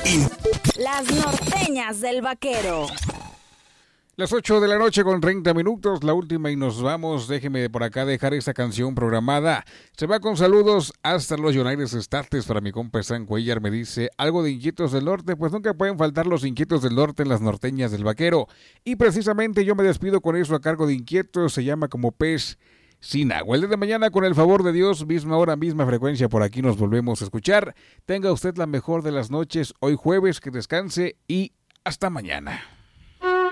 Las norteñas del vaquero. Las 8 de la noche con 30 minutos, la última y nos vamos. Déjeme por acá dejar esta canción programada. Se va con saludos hasta los United States para mi compa San Cuellar. Me dice algo de Inquietos del Norte, pues nunca pueden faltar los Inquietos del Norte en las norteñas del vaquero. Y precisamente yo me despido con eso a cargo de Inquietos, se llama como pez sin agua. El día de mañana, con el favor de Dios, misma hora, misma frecuencia, por aquí nos volvemos a escuchar. Tenga usted la mejor de las noches hoy jueves, que descanse y hasta mañana.